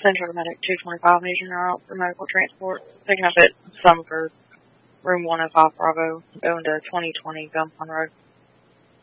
Central Medic 225 needs you out for medical transport. Picking up at Sumford, room 105 Bravo, going to 2020 Gunpowder Road.